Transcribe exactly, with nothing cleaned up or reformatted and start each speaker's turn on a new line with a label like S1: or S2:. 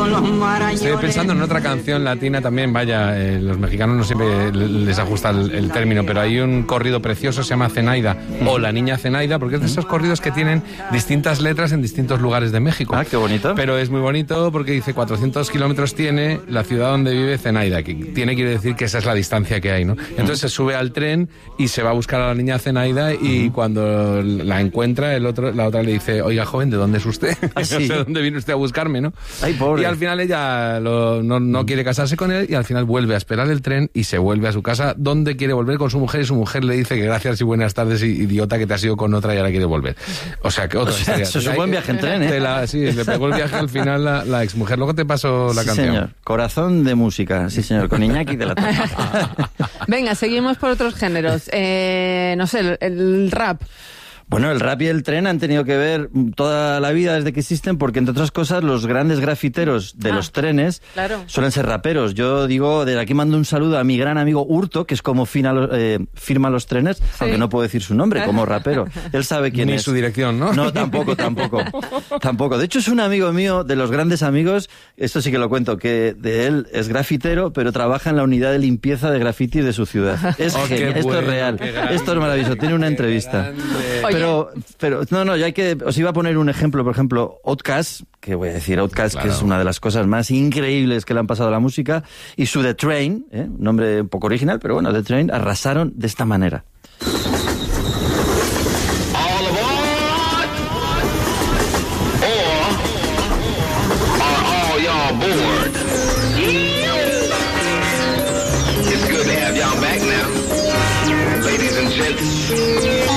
S1: Estoy pensando en otra canción latina también, vaya, eh, los mexicanos no siempre les ajusta el, el término, pero hay un corrido precioso, se llama Zenaida, o La Niña Zenaida, porque es de esos corridos que tienen distintas letras en distintos lugares de México.
S2: Ah, qué bonito.
S1: Pero es muy bonito porque dice cuatrocientos kilómetros tiene la ciudad donde vive Zenaida, que tiene quiere decir que esa es la distancia que hay, ¿no? Entonces se sube al tren y se va a buscar a la niña Zenaida y cuando la encuentra, el otro, la otra le dice, oiga, joven, ¿de dónde es usted?
S2: ¿Ah, sí?
S1: No sé dónde viene usted a buscarme, ¿no?
S2: Ay, pobre.
S1: Y al final ella lo, no, no quiere casarse con él y al final vuelve a esperar el tren y se vuelve a su casa donde quiere volver con su mujer y su mujer le dice que gracias y buenas tardes, idiota, que te has ido con otra y ahora quiere volver. O sea, que otra
S2: o sea,
S1: historia.
S2: Eso es un buen viaje en tren, ¿eh?
S1: La, sí, le pegó el viaje al final la, la exmujer. Luego te paso la
S2: sí,
S1: canción.
S2: Señor. Corazón de música, sí señor, con Iñaki de la Torre.
S3: Venga, seguimos por otros géneros. Eh, no sé, el, el rap.
S2: Bueno, el rap y el tren han tenido que ver toda la vida desde que existen, porque entre otras cosas los grandes grafiteros de ah, los trenes
S3: claro.
S2: suelen ser raperos. Yo digo, desde aquí mando un saludo a mi gran amigo Hurto, que es como fina, eh, firma los trenes, sí. aunque no puedo decir su nombre, como rapero. Él sabe quién
S1: Ni
S2: es.
S1: Ni su dirección, ¿no?
S2: No, tampoco, tampoco. Tampoco. De hecho, es un amigo mío, de los grandes amigos, esto sí que lo cuento, que de él es grafitero, pero trabaja en la unidad de limpieza de grafitis de su ciudad. Es
S1: oh,
S2: genial. Esto
S1: bueno,
S2: es real.
S1: grande,
S2: esto es maravilloso. Tiene una entrevista. Pero, pero, no, no, ya hay que, os iba a poner un ejemplo, por ejemplo, Outkast, que voy a decir Outkast, claro. que es una de las cosas más increíbles que le han pasado a la música, y su The Train, ¿eh? un nombre un poco original, pero bueno, The Train, arrasaron de esta manera.
S4: All aboard, or are all y'all bored? It's good to have y'all back now, ladies and gents.